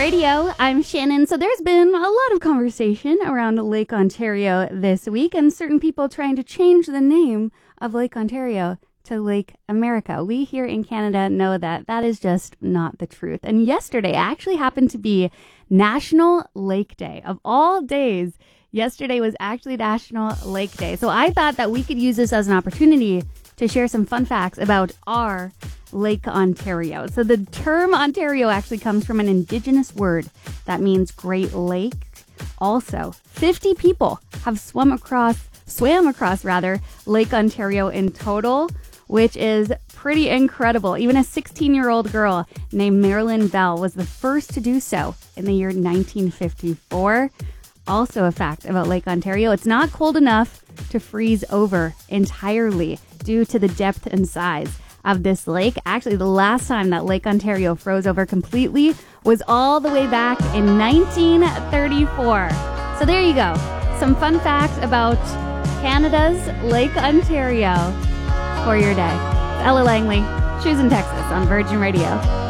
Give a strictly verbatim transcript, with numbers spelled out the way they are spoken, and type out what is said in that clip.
Radio. I'm Shannon. So there's been a lot of conversation around Lake Ontario this week and certain people trying to change the name of Lake Ontario to Lake America. We here in Canada know that that is just not the truth. And yesterday actually happened to be National Lake Day. Of all days, yesterday was actually National Lake Day. So I thought that we could use this as an opportunity to share some fun facts about our Lake Ontario. So the term Ontario actually comes from an Indigenous word that means Great Lake. Also, fifty people have swum across, swam across rather, Lake Ontario in total, which is pretty incredible. Even a sixteen-year-old girl named Marilyn Bell was the first to do so in the year nineteen fifty-four. Also a fact about Lake Ontario, it's not cold enough to freeze over entirely due to the depth and size of this lake. Actually, the last time that Lake Ontario froze over completely was all the way back in nineteen thirty-four. So there you go. Some fun facts about Canada's Lake Ontario for your day. Ella Langley, Choosing Texas on Virgin Radio.